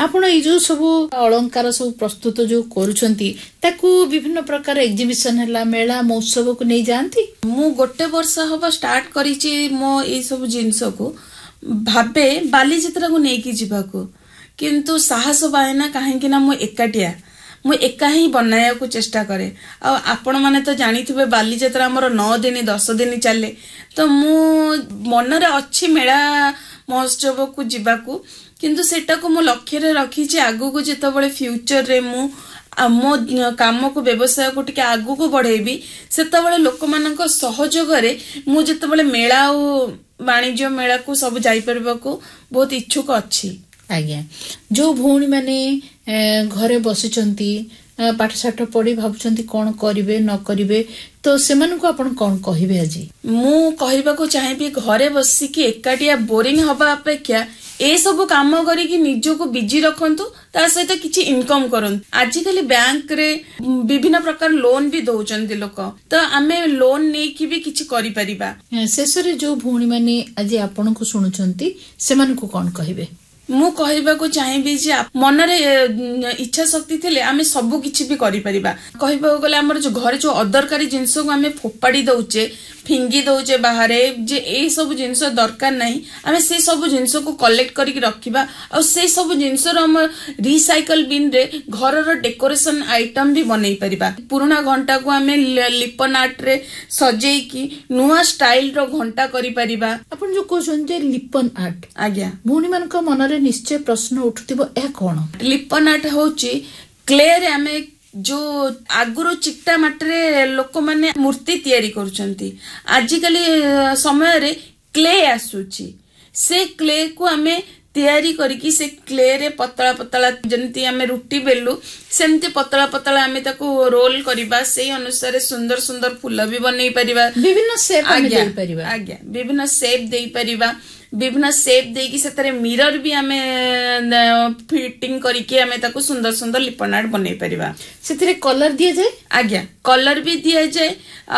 आपण ये जो सब अलंकार सब प्रस्तुत जो करूछंती ताकू विभिन्न प्रकार एग्जीबिशन हला मेला महोत्सव को नहीं जानती। मु गोटे वर्ष हबा स्टार्ट करिछि मो ए सब जिंस को भाबे बालीचित्रा को नेकी जीवा को, किंतु साहस बायना काहेकि ना मु एकाटिया मु एका ही बनाया को चेष्टा करे। आपण माने तो जानिथिबे बालीचित्रा हमर 9 दिन 10 दिन चले, तो मु मन रे अच्छी मेला महोत्सव को जीवा को, किंतु सेटा को मो लक्ष्य रे रखी छि आगु को जेतबळे फ्यूचर रे मु मो काम को व्यवसाय को टिके आगु को बढ़ेबी, सेतबळे लोक मानक सहयोग रे मु जेतबळे मेला ओ वाणिज्य मेला को सब जाई परबा को बहुत इच्छुक अछि। आज्ञा जो भौणी माने घरे बसिचंती पाठशाठ पढ़ी भाबुचंती कौन करिवे न करिवे, तो सेमान को आपण कौन कहिबे? आज मु कहबा को चाहेबी घरे बसी कि एकाटिया बोरिंग हबा अपेक्षा ए सब काम करी कि निजो को बिजी रखंतु, ता सहित किछि इनकम करंतु। आजिकली बैंक रे विभिन्न प्रकार लोन भी दउचंती लोक, तो आमे लोन नै कि भी किछि करि परिबा। शेषरे जो भौणी माने आज आपण को सुनुचंती सेमान को कौन कहिबे? मु कहबा को चाहेबी जे मन रे इच्छा शक्ति थिले आमे सब किछि भी करि परिबा। कहबा गले हमर जो घरे जो अदरकारी जिंस को आमे फोपाड़ी दउचे फिंगी दउचे बाहरे, जे ए सब जिंस दरकार नाही आमे से सब जिंस को कलेक्ट करिक रखिबा, और से सब जिंस रो हम रिसाइकल बिन रे घर रो डेकोरेशन आइटम भी बनै परिबा। पुराना घंटा को आमे लिपन आर्ट रे सजेई की नुवा स्टाइल रो घंटा करि परिबा। आपण जो कहछन जे लिपन आर्ट, आज्ञा भौणी मानक मन रे निश्चय प्रश्न उठुतिबो ए कोन? लिपन आर्ट होची क्ले रे आमे जो आगुरो चिकटा माटरे लोक माने मूर्ति तैयारी करूछंती, आजिकली समय रे क्ले आसुची, से क्ले को आमे तैयारी करिकी से क्ले रे पतला पतला जंती आमे रुटी बेलु सेमती पतला पतला आमे ताको रोल करिबा, से अनुसार सुंदर सुंदर फूल भी बनै परिबा, विभिन्न शेप आमे देई परिबा। आज्ञा विभिन्न शेप देई परिबा, विभिन्न शेप देकी सेतरे मिरर भी आमे फिटिंग करिके आमे ताको सुंदर सुंदर लिपन आर्ट बनै परिबा। सेतरे कलर दिया जाए? आज्ञा कलर भी दिया जाए।